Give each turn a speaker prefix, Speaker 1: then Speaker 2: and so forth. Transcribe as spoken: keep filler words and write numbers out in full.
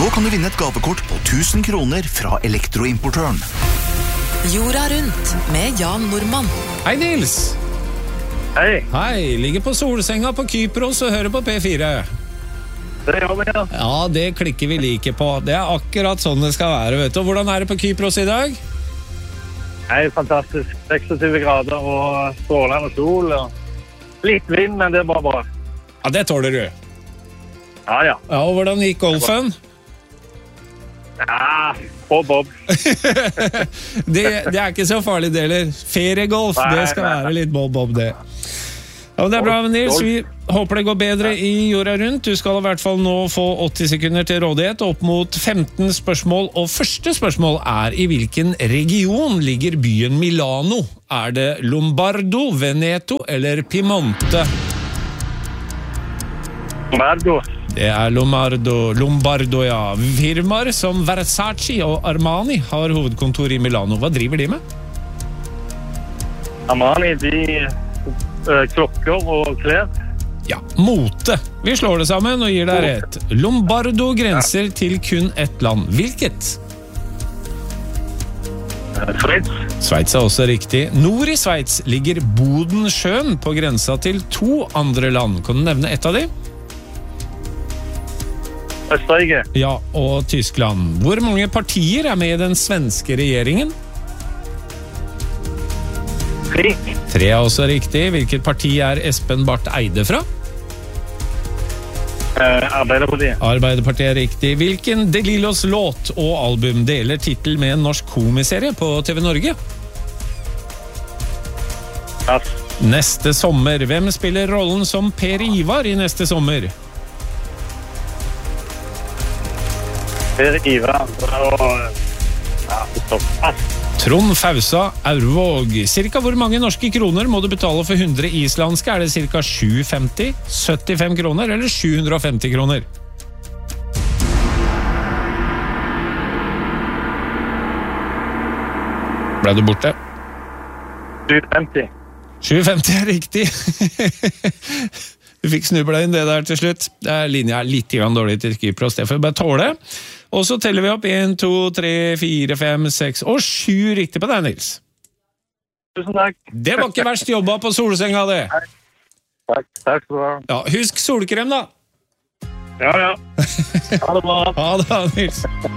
Speaker 1: Nå kan du vinne et gavekort på tusen kroner fra Elektroimportøren.
Speaker 2: Jorda rundt med Jan Normann.
Speaker 3: Hei Nils.
Speaker 4: Hei.
Speaker 3: Hei, ligger på solsenga på Kypros og hører på P fire.
Speaker 4: Det gjør vi, ja.
Speaker 3: Ja, det klikker vi like på. Det er akkurat sånn det skal være, vet du. Hvordan er det på Kypros i dag?
Speaker 4: Hei, fantastisk. seksogtyve grader og strålende sol. Og litt vind, men det er bare bra.
Speaker 3: Ja, det tåler du.
Speaker 4: Ja, ja.
Speaker 3: Ja, og hvordan gikk golfen?
Speaker 4: Ja, Bob, Bob.
Speaker 3: det, det er ikke så farlig, det heller. Feriegolf,
Speaker 4: Nei,
Speaker 3: det skal
Speaker 4: nei.
Speaker 3: være litt Bob, Bob, det. Ja, det er bra, Nils. Vi håper det går bedre i jorda rundt. Du skal i hvert fall nå få åtti sekunder til rådighet, opp mot femten spørsmål. Og første spørsmål er: i hvilken region ligger byen Milano? Er det Lombardo, Veneto eller Piemonte?
Speaker 4: Lombardo.
Speaker 3: Det er Lombardo, Lombardo, ja. Firmaer som Versace og Armani har hovedkontor i Milano. Hva driver de med?
Speaker 4: Armani, de uh, klokker og klær.
Speaker 3: Ja, mote. Vi slår det sammen og gir deg rett. Lombardo grenser til kun ett land. Hvilket?
Speaker 4: Uh, Sveits.
Speaker 3: Sveits er også riktig. Nord i Sveits ligger Bodensjøen på grensa til to andre land. Kan du nevne ett av de?
Speaker 4: Østerrike.
Speaker 3: Ja, og Tyskland. Hvor mange partier er med i den svenske regjeringen?
Speaker 4: Tre.
Speaker 3: Tre er også riktig. Hvilket parti er Espen Barth Eide fra?
Speaker 4: Uh, Arbeiderpartiet.
Speaker 3: Arbeiderpartiet er riktig. Hvilken De Lillos låt og album deler titel med en norsk komiserie på T V Norge?
Speaker 4: Pass.
Speaker 3: Neste sommer. Hvem spiller rollen som Per Ivar i Neste sommer?
Speaker 4: Per Ivar. Og, ja, stopp. Pass.
Speaker 3: Trond Fausa Aurvåg. Cirka hvor mange norske kroner må du betale for hundre islandske? Er det cirka sju femti, syttifem kroner eller sju hundre og femti kroner? Ble du borte?
Speaker 4: sju femti.
Speaker 3: sju femti er riktig. Du fikk snubla inn det der til slutt. Det er linja er litt grann dårlig til Kypros, det får vi bare tåle. Og så teller vi opp en, to, tre, fire, fem, seks og sju riktig på deg, Nils.
Speaker 4: Tusen takk.
Speaker 3: Det var ikke verst jobba på solsenga, det.
Speaker 4: Takk, takk skal du ha.
Speaker 3: Ja, husk solkrem da.
Speaker 4: Ja, ja. Ha det bra.
Speaker 3: Ha det, Nils.